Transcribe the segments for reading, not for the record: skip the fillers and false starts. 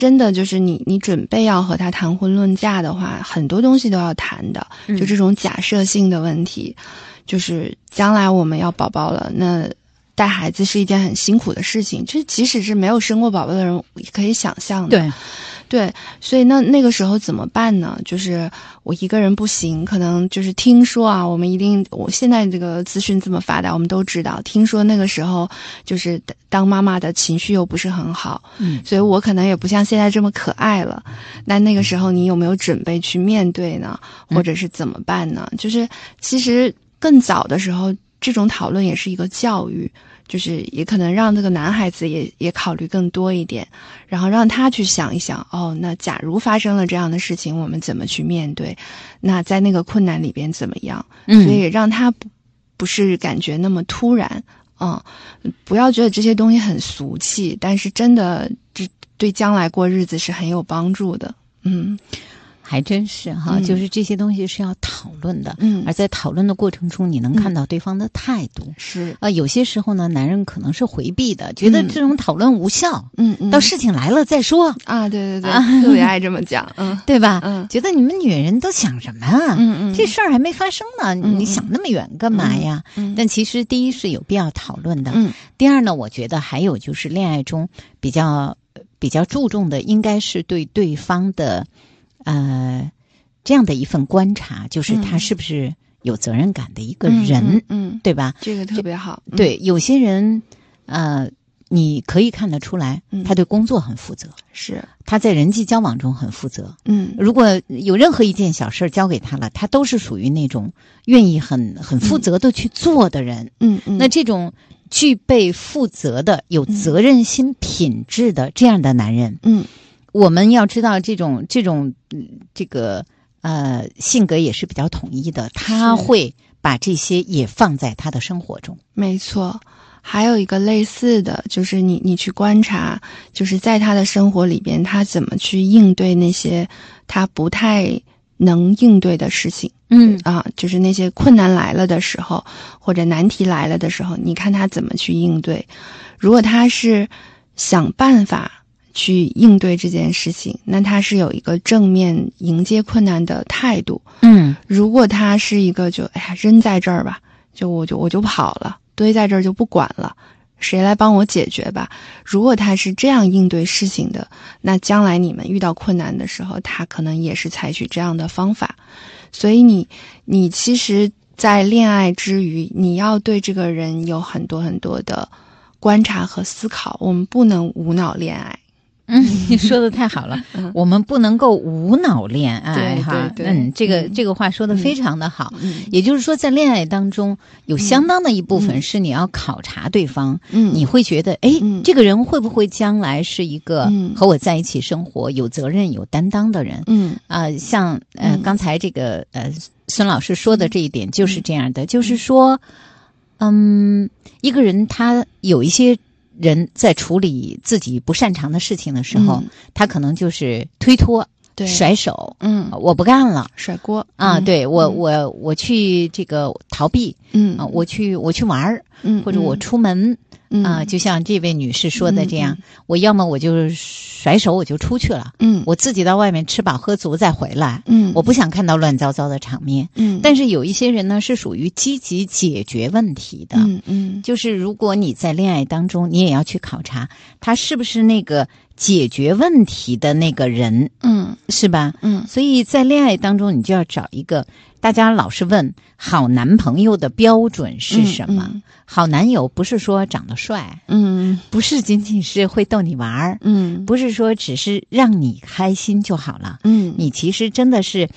真的就是你准备要和他谈婚论嫁的话，很多东西都要谈的，就这种假设性的问题，就是将来我们要宝宝了，那带孩子是一件很辛苦的事情，这即使是没有生过宝宝的人也可以想象的。对，所以那个时候怎么办呢？就是我一个人不行，可能就是听说啊，我现在这个资讯这么发达，我们都知道，听说那个时候就是当妈妈的情绪又不是很好，所以我可能也不像现在这么可爱了。那个时候你有没有准备去面对呢？或者是怎么办呢？就是其实更早的时候，这种讨论也是一个教育。就是也可能让这个男孩子也考虑更多一点，然后让他去想一想，那假如发生了这样的事情，我们怎么去面对？那在那个困难里边怎么样？所以让他不是感觉那么突然，不要觉得这些东西很俗气，但是真的这对将来过日子是很有帮助的。 还真是哈，就是这些东西是要讨论的，而在讨论的过程中，你能看到对方的态度。 是有些时候呢，男人可能是回避的，觉得这种讨论无效，到事情来了再说啊。对，特别爱这么讲， 对吧？觉得你们女人都想什么啊？这事儿还没发生呢，你想那么远干嘛呀？但其实第一是有必要讨论的，第二呢，我觉得还有就是恋爱中比较注重的，应该是对对方的。这样的一份观察，就是他是不是有责任感的一个人，对吧？ 这个特别好。 对，有些人，你可以看得出来，他对工作很负责， 是他在人际交往中很负责。如果有任何一件小事交给他了，他都是属于那种愿意很负责的去做的人。那这种具备负责的、有责任心品质的这样的男人，我们要知道这个性格也是比较统一的，他会把这些也放在他的生活中。 没错，还有一个类似的，就是你去观察，就是在他的生活里边，他怎么去应对那些他不太能应对的事情。就是那些困难来了的时候，或者难题来了的时候，你看他怎么去应对。如果他是想办法去应对这件事情，那他是有一个正面迎接困难的态度。如果他是一个扔在这儿吧，我就跑了，堆在这儿就不管了，谁来帮我解决吧。如果他是这样应对事情的，那将来你们遇到困难的时候，他可能也是采取这样的方法。所以你其实在恋爱之余，你要对这个人有很多很多的观察和思考，我们不能无脑恋爱。 你说的太好了，我们不能够无脑恋爱哈。这个话说的非常的好。也就是说，在恋爱当中，有相当的一部分是你要考察对方，你会觉得，这个人会不会将来是一个和我在一起生活、有责任、有担当的人？像刚才这个孙老师说的这一点就是这样的，就是说，一个人他有一些。人在处理自己不擅长的事情的时候，他可能就是推脱、甩手，我不干了， 甩锅啊，对我去这个逃避，我去玩儿，或者我出门，就像这位女士说的这样，我要么我就甩手我就出去了，我自己到外面吃饱喝足再回来，我不想看到乱糟糟的场面，但是有一些人呢是属于积极解决问题的，就是如果你在恋爱当中，你也要去考察他是不是那个解决问题的那个人，是吧？所以在恋爱当中，你就要找一个。大家老是问好男朋友的标准是什么？好男友不是说长得帅，不是仅仅是会逗你玩儿，不是说只是让你开心就好了，你其实真的是，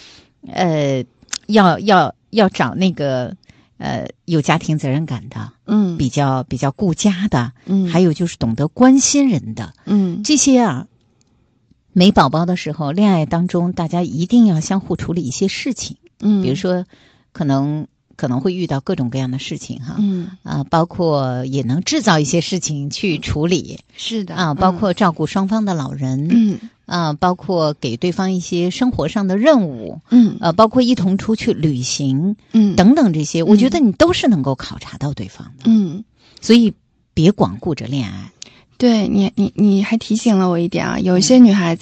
要找那个有家庭责任感的，比较顾家的，还有就是懂得关心人的，这些啊。没宝宝的时候，恋爱当中大家一定要相互处理一些事情，比如说可能会遇到各种各样的事情哈，包括也能制造一些事情去处理， 是的包括照顾双方的老人，包括给对方一些生活上的任务，包括一同出去旅行，等等这些，我觉得你都是能够考察到对方的，所以别光顾着恋爱。 对你还提醒了我一点啊，有一些女孩